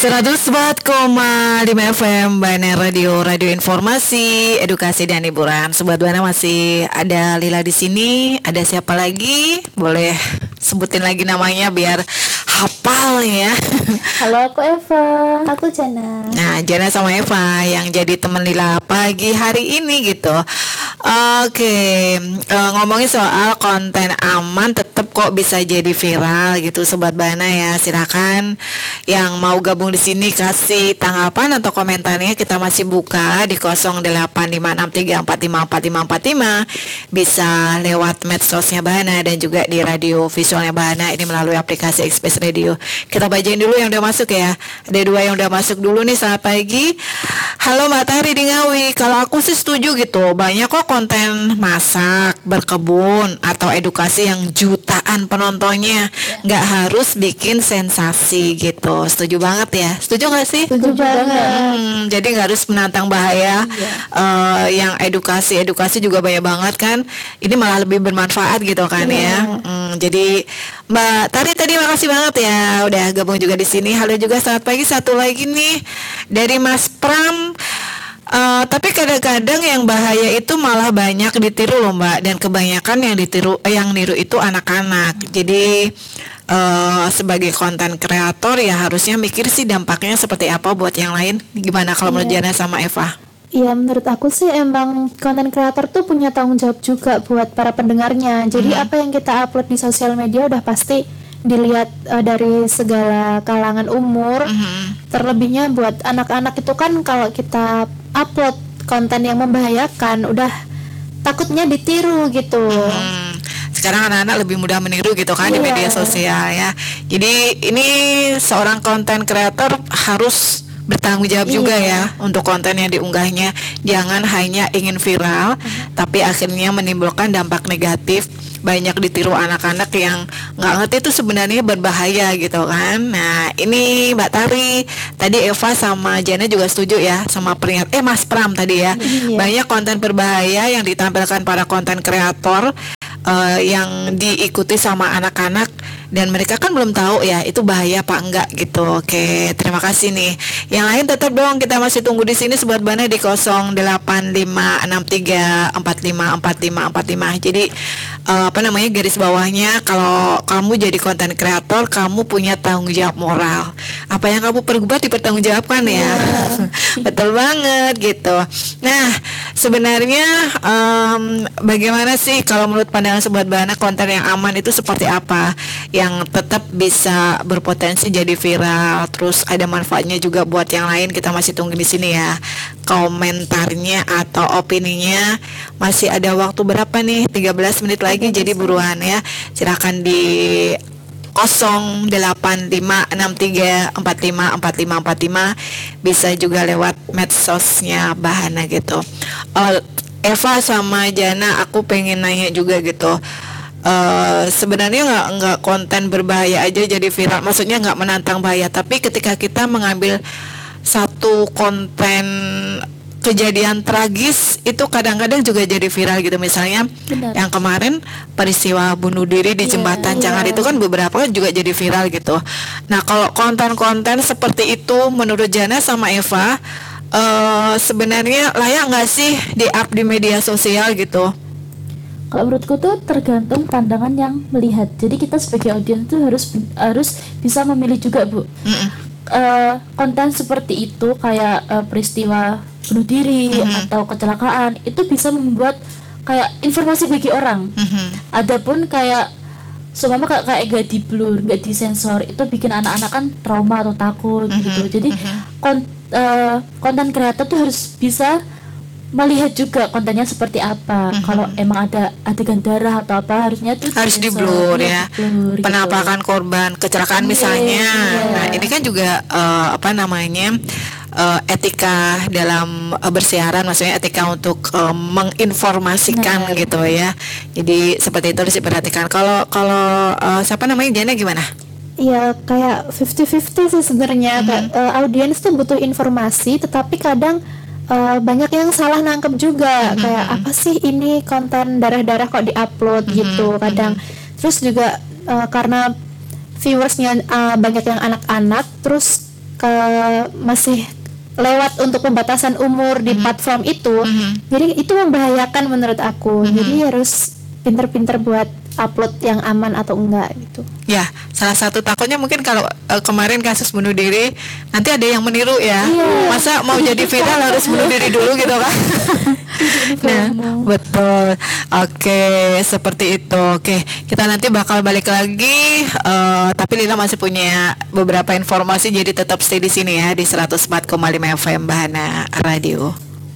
104,5 FM Bana Radio, radio informasi, edukasi dan hiburan. Sobat Bana, masih ada Lila di sini. Ada siapa lagi? Boleh sebutin lagi namanya biar hafal ya. Halo, aku Eva. Aku Jana. Nah, Jana sama Eva yang jadi teman Lila pagi hari ini gitu. Oke, ngomongin soal konten aman tetap kok bisa jadi viral gitu Sobat Bana ya. Silakan yang mau gabung di sini kasih tanggapan atau komentarnya, kita masih buka di 085634545545. Bisa lewat medsosnya Bana dan juga di radio visualnya Bana ini melalui aplikasi Express Radio. Kita bacain dulu yang udah masuk ya. Ada 2 yang udah masuk dulu nih. Selamat pagi. Halo Mbak Tari di Ngawi. Kalau aku sih setuju gitu. Banyak kok konten masak, berkebun atau edukasi yang jutaan penontonnya. Nggak harus bikin sensasi gitu. Setuju banget ya. Setuju nggak sih? Setuju banget. Jadi nggak harus menantang bahaya. Yang edukasi juga banyak banget kan. Ini malah lebih bermanfaat gitu kan ya. Jadi Mbak Tari tadi makasih banget ya udah gabung juga di sini. Halo juga, selamat pagi. Satu lagi nih dari Mas Pram. Tapi kadang-kadang yang bahaya itu malah banyak ditiru loh Mbak, dan kebanyakan yang niru itu anak-anak. Jadi sebagai konten kreator ya harusnya mikir sih dampaknya seperti apa buat yang lain. Gimana kalau menurut Jana sama Eva? Iya, menurut aku sih emang konten kreator tuh punya tanggung jawab juga buat para pendengarnya. Jadi apa yang kita upload di sosial media udah pasti dilihat dari segala kalangan umur. Terlebihnya buat anak-anak itu kan kalau kita upload konten yang membahayakan udah takutnya ditiru gitu. Sekarang anak-anak lebih mudah meniru gitu kan di media sosial ya. Jadi ini seorang konten kreator harus bertanggung jawab juga ya untuk konten yang diunggahnya. Jangan hanya ingin viral tapi akhirnya menimbulkan dampak negatif. Banyak ditiru anak-anak yang nggak ngerti itu sebenarnya berbahaya gitu kan. Nah ini Mbak Tari, tadi Eva sama Jana juga setuju ya sama Mas Pram tadi ya. Banyak konten berbahaya yang ditampilkan para konten kreator yang diikuti sama anak-anak, dan mereka kan belum tahu ya itu bahaya apa enggak gitu. Oke, terima kasih nih. Yang lain tetap dong kita masih tunggu di sini Sobat Bana di 085634545545. Jadi garis bawahnya, kalau kamu jadi konten kreator kamu punya tanggung jawab moral. Apa yang kamu perbuat dipertanggungjawabkan ya. Betul banget gitu. Nah, sebenarnya bagaimana sih kalau menurut pandangan Sobat Bana konten yang aman itu seperti apa? Yang tetap bisa berpotensi jadi viral, terus ada manfaatnya juga buat yang lain. Kita masih tunggu di sini ya komentarnya atau opininya. Masih ada waktu berapa nih? 13 menit lagi, jadi buruan ya. Silakan di 085634545545. Bisa juga lewat medsosnya Bahana gitu. Eva sama Jana, aku pengen nanya juga gitu. Sebenarnya nggak konten berbahaya aja jadi viral, maksudnya nggak menantang bahaya, tapi ketika kita mengambil satu konten kejadian tragis itu kadang-kadang juga jadi viral gitu. Misalnya yang kemarin peristiwa bunuh diri di jembatan Cangar itu kan beberapa juga jadi viral gitu. Nah kalau konten-konten seperti itu menurut Jana sama Eva sebenarnya layak nggak sih di-up di media sosial gitu? Kalau menurutku tuh tergantung pandangan yang melihat. Jadi kita sebagai audiens tuh harus bisa memilih juga, Bu. Konten seperti itu kayak peristiwa bunuh diri atau kecelakaan itu bisa membuat kayak informasi bagi orang. Adapun kayak seumpama kayak gak di blur, gak disensor, itu bikin anak-anak kan trauma atau takut gitu. Jadi konten kreator tuh harus bisa melihat juga kontennya seperti apa. Kalau emang ada adegan darah atau apa harusnya tuh harus di blur ya. Penampakan gitu. Korban kecelakaan misalnya. Nah ini kan juga etika dalam bersiaran, maksudnya etika untuk menginformasikan gitu ya. Jadi seperti itu harus diperhatikan. Kalau siapa namanya Jana gimana? Ya kayak 50-50 sih sebenarnya. Audiens tuh butuh informasi, tetapi kadang banyak yang salah nangkep juga. Kayak apa sih ini konten darah-darah kok diupload gitu kadang. Terus juga karena viewersnya banyak yang anak-anak, terus masih lewat untuk pembatasan umur di platform itu, jadi itu membahayakan menurut aku. Jadi harus pinter-pinter buat upload yang aman atau enggak gitu. Ya, salah satu takutnya mungkin kalau kemarin kasus bunuh diri, nanti ada yang meniru ya. Masa mau jadi viral harus bunuh diri dulu gitu kan? Nah, betul. Oke, seperti itu. Oke, kita nanti bakal balik lagi. Tapi Lina masih punya beberapa informasi, jadi tetap stay di sini ya di 104,5 FM Bahana Radio.